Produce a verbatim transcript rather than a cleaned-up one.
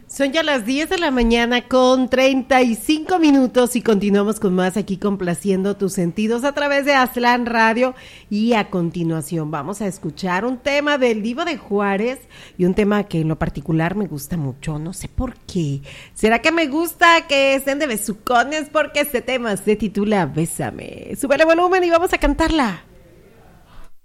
Son ya las diez de la mañana con treinta y cinco minutos y continuamos con más aquí complaciendo tus sentidos a través de Aztlán Radio. Y a continuación vamos a escuchar un tema del Divo de Juárez y un tema que en lo particular me gusta mucho, no sé por qué. ¿Será que me gusta que estén de besucones? Porque este tema se titula Bésame. Súbele volumen y vamos a cantarla.